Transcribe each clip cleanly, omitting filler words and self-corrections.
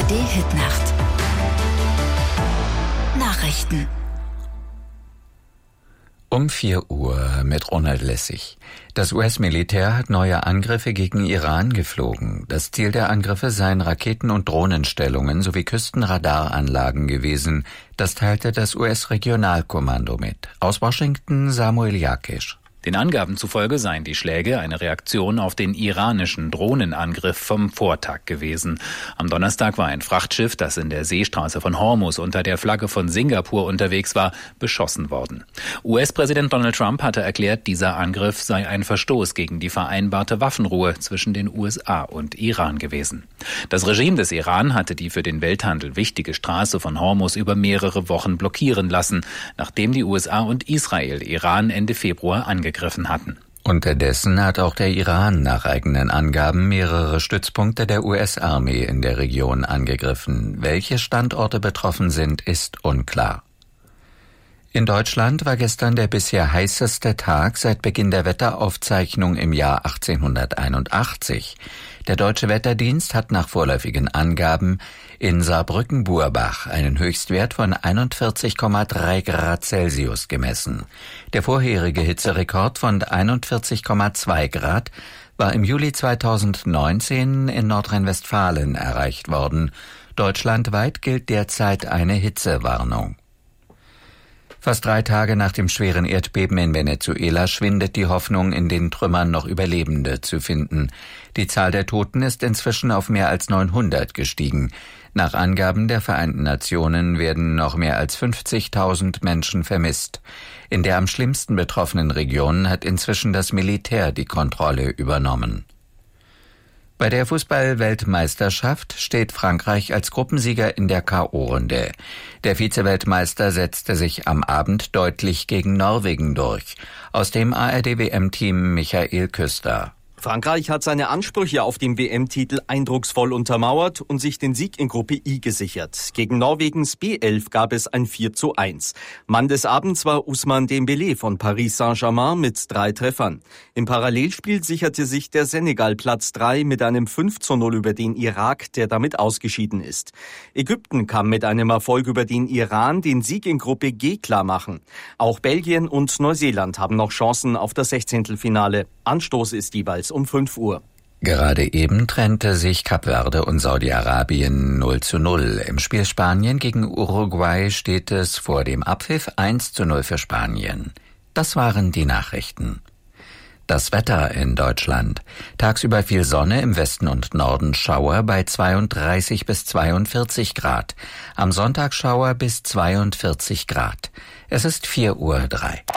ARD-Hitnacht. Nachrichten. Um 4 Uhr mit Ronald Lessig. Das US-Militär hat neue Angriffe gegen Iran geflogen. Das Ziel der Angriffe seien Raketen- und Drohnenstellungen sowie Küstenradaranlagen gewesen. Das teilte das US-Regionalkommando mit. Aus Washington Samuel Jakisch. Den Angaben zufolge seien die Schläge eine Reaktion auf den iranischen Drohnenangriff vom Vortag gewesen. Am Donnerstag war ein Frachtschiff, das in der Seestraße von Hormuz unter der Flagge von Singapur unterwegs war, beschossen worden. US-Präsident Donald Trump hatte erklärt, dieser Angriff sei ein Verstoß gegen die vereinbarte Waffenruhe zwischen den USA und Iran gewesen. Das Regime des Iran hatte die für den Welthandel wichtige Straße von Hormuz über mehrere Wochen blockieren lassen, nachdem die USA und Israel Iran Ende Februar angegriffen hatten. Unterdessen hat auch der Iran nach eigenen Angaben mehrere Stützpunkte der US-Armee in der Region angegriffen. Welche Standorte betroffen sind, ist unklar. In Deutschland war gestern der bisher heißeste Tag seit Beginn der Wetteraufzeichnung im Jahr 1881. Der Deutsche Wetterdienst hat nach vorläufigen Angaben in Saarbrücken-Burbach einen Höchstwert von 41,3 Grad Celsius gemessen. Der vorherige Hitzerekord von 41,2 Grad war im Juli 2019 in Nordrhein-Westfalen erreicht worden. Deutschlandweit gilt derzeit eine Hitzewarnung. Fast 3 Tage nach dem schweren Erdbeben in Venezuela schwindet die Hoffnung, in den Trümmern noch Überlebende zu finden. Die Zahl der Toten ist inzwischen auf mehr als 900 gestiegen. Nach Angaben der Vereinten Nationen werden noch mehr als 50.000 Menschen vermisst. In der am schlimmsten betroffenen Region hat inzwischen das Militär die Kontrolle übernommen. Bei der Fußball-Weltmeisterschaft steht Frankreich als Gruppensieger in der K.O.-Runde. Der Vize-Weltmeister setzte sich am Abend deutlich gegen Norwegen durch. Aus dem ARD-WM-Team Michael Küster. Frankreich hat seine Ansprüche auf den WM-Titel eindrucksvoll untermauert und sich den Sieg in Gruppe I gesichert. Gegen Norwegens B11 gab es ein 4:1. Mann des Abends war Ousmane Dembélé von Paris Saint-Germain mit 3 Treffern. Im Parallelspiel sicherte sich der Senegal Platz 3 mit einem 5:0 über den Irak, der damit ausgeschieden ist. Ägypten kann mit einem Erfolg über den Iran den Sieg in Gruppe G klarmachen. Auch Belgien und Neuseeland haben noch Chancen auf das Sechzehntelfinale. Anstoß ist jeweils um 5 Uhr. Gerade eben trennte sich Kap Verde und Saudi-Arabien 0:0. Im Spiel Spanien gegen Uruguay steht es vor dem Abpfiff 1:0 für Spanien. Das waren die Nachrichten. Das Wetter in Deutschland. Tagsüber viel Sonne, im Westen und Norden Schauer bei 32 bis 42 Grad. Am Sonntag Schauer bis 42 Grad. Es ist 4:03 Uhr.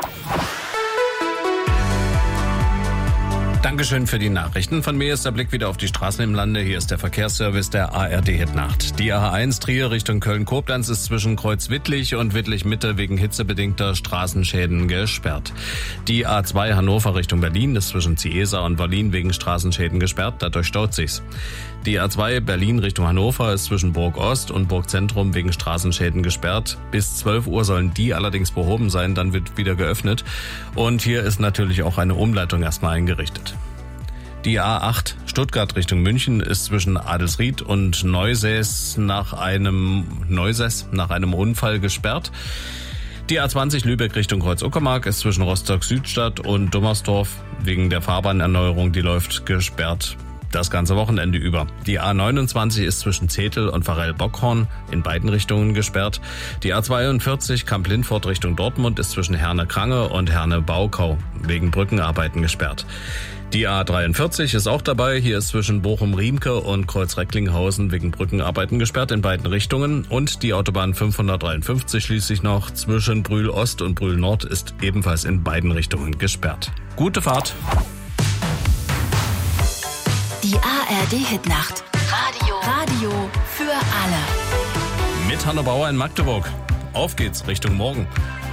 Dankeschön für die Nachrichten. Von mir ist der Blick wieder auf die Straßen im Lande. Hier ist der Verkehrsservice der ARD-Hitnacht. Die A1 Trier Richtung Köln-Koblenz ist zwischen Kreuz-Wittlich und Wittlich-Mitte wegen hitzebedingter Straßenschäden gesperrt. Die A2 Hannover Richtung Berlin ist zwischen Ciesa und Berlin wegen Straßenschäden gesperrt. Dadurch staut sich's. Die A2 Berlin Richtung Hannover ist zwischen Burg Ost und Burg Zentrum wegen Straßenschäden gesperrt. Bis 12 Uhr sollen die allerdings behoben sein, dann wird wieder geöffnet. Und hier ist natürlich auch eine Umleitung erstmal eingerichtet. Die A8 Stuttgart Richtung München ist zwischen Adelsried und Neusäß nach einem Unfall gesperrt. Die A20 Lübeck Richtung Kreuz-Uckermark ist zwischen Rostock-Südstadt und Dummersdorf wegen der Fahrbahnerneuerung, die läuft, gesperrt. Das ganze Wochenende über. Die A29 ist zwischen Zetel und Varell-Bockhorn in beiden Richtungen gesperrt. Die A42 Kamp-Lindfort Richtung Dortmund ist zwischen Herne-Krange und Herne-Baukau wegen Brückenarbeiten gesperrt. Die A43 ist auch dabei. Hier ist zwischen Bochum-Riemke und Kreuz-Recklinghausen wegen Brückenarbeiten gesperrt in beiden Richtungen. Und die Autobahn 553 schließlich noch zwischen Brühl-Ost und Brühl-Nord ist ebenfalls in beiden Richtungen gesperrt. Gute Fahrt! Die ARD-Hitnacht. Radio für alle. Mit Hanno Bauer in Magdeburg. Auf geht's Richtung Morgen.